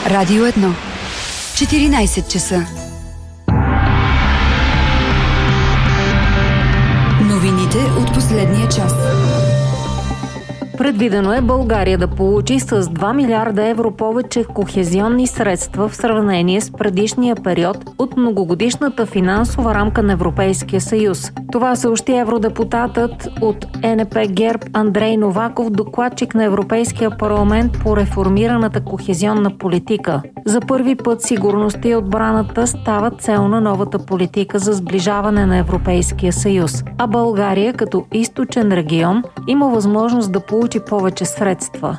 Радио 1. 14 часа. Новините от последния час. Предвидено е България да получи с 2 милиарда евро повече кохезионни средства в сравнение с предишния период от многогодишната финансова рамка на Европейския съюз. Това съобщи евродепутатът от ЕНП ГЕРБ Андрей Новаков, докладчик на Европейския парламент по реформираната кохезионна политика. За първи път сигурността и отбраната стават цел на новата политика за сближаване на Европейския съюз, а България като източен регион има възможност да получи повече средства.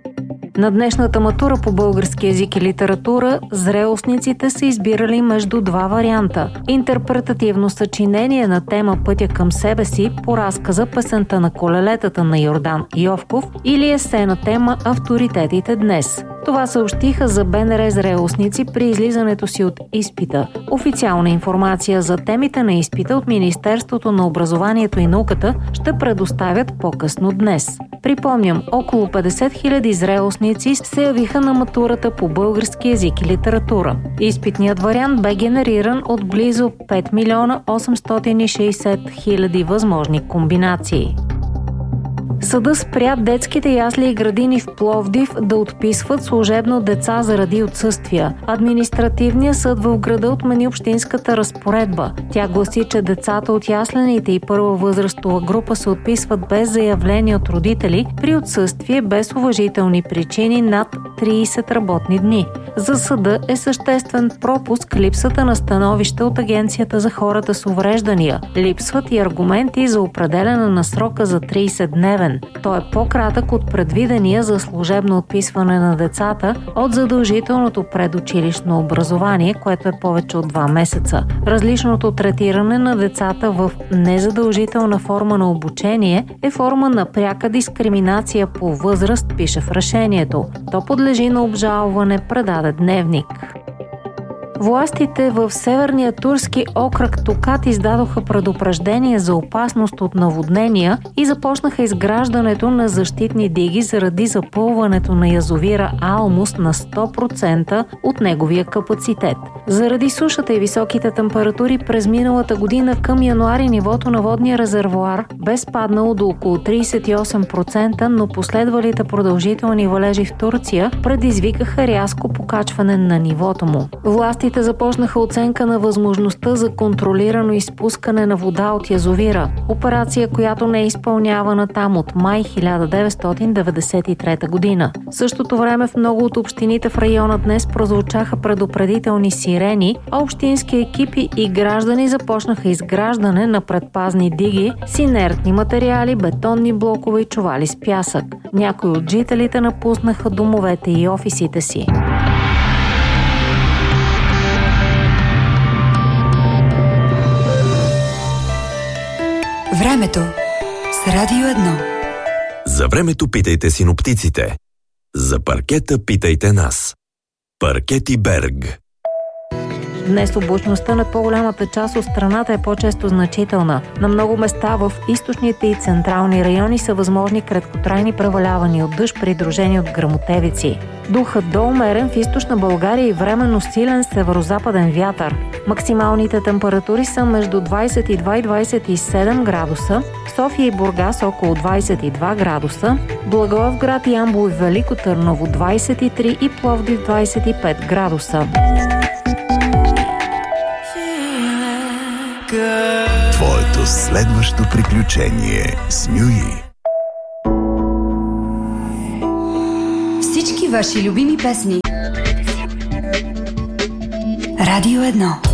На днешната матура по български език и литература зрелостниците са избирали между два варианта – интерпретативно съчинение на тема «Пътя към себе си» по разказа «Песента на колелетата» на Йордан Йовков или есе на тема «Авторитетите днес». Това съобщиха за БНР зрелостници при излизането си от изпита. Официална информация за темите на изпита от Министерството на образованието и науката ще предоставят по-късно днес. Припомням, около 50 000 зрелостници се явиха на матурата по български език и литература. Изпитният вариант бе генериран от близо 5 милиона 860 хиляди възможни комбинации. Съдът спря детските ясли и градини в Пловдив да отписват служебно деца заради отсъствия. Административният съд в града отмени общинската разпоредба. Тя гласи, че децата от яслените и първа възрастова група се отписват без заявление от родители при отсъствие без уважителни причини над 30 работни дни. За съда е съществен пропуск липсата на становище от Агенцията за хората с увреждания. Липсват и аргументи за определяне на срока за 30-дневен. Той е по-кратък от предвидения за служебно отписване на децата от задължителното предучилищно образование, което е повече от 2 месеца. Различното третиране на децата в незадължителна форма на обучение е форма на пряка дискриминация по възраст, пише в решението. То подлежи на обжалване, предаде Дневник. Властите в северния турски окръг Токат издадоха предупреждение за опасност от наводнения и започнаха изграждането на защитни диги заради запълването на язовира Алмус на 100% от неговия капацитет. Заради сушата и високите температури през миналата година към януари нивото на водния резервоар бе спаднало до около 38%, но последвалите продължителни валежи в Турция предизвикаха рязко покачване на нивото му. Властите започнаха оценка на възможността за контролирано изпускане на вода от язовира. Операция, която не е изпълнявана там от май 1993 година. В същото време в много от общините в района днес прозвучаха предупредителни сирени, а общински екипи и граждани започнаха изграждане на предпазни диги с инертни материали, бетонни блокове и чували с пясък. Някои от жителите напуснаха домовете и офисите си. Времето с Радио 1. За времето питайте синоптиците. За паркета питайте нас. Паркети Берг. Днес облачността над по-голямата част от страната е по-често значителна. На много места в източните и централни райони са възможни краткотрайни превалявания от дъжд, придружени от гръмотевици. Духът до умерен в източна България и временно силен северозападен вятър. Максималните температури са между 22 и 27 градуса, София и Бургас около 22 градуса, Благоевград, Ямбол и Велико Търново 23 и Пловдив 25 градуса. Твоето следващо приключение с Нюи. Всички ваши любими песни. Радио 1.